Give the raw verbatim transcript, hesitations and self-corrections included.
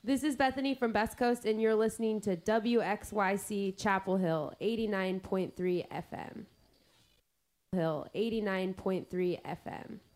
This is Bethany from Best Coast, and you're listening to W X Y C Chapel Hill, eighty-nine point three F M. Hill, eighty-nine point three F M.